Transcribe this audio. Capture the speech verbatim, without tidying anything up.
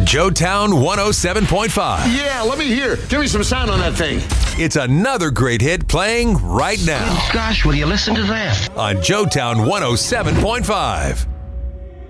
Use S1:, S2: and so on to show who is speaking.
S1: Joetown one oh seven point five.
S2: Yeah, let me hear. Give me some sound on that thing.
S1: It's another great hit playing right now
S3: Gosh, will you listen to that?
S1: on Joetown one oh seven point five.